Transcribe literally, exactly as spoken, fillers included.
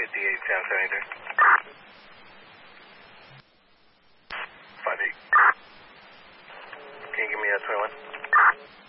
fifty-eight, Sam seventy-three. five eight. Can you give me a twenty-one?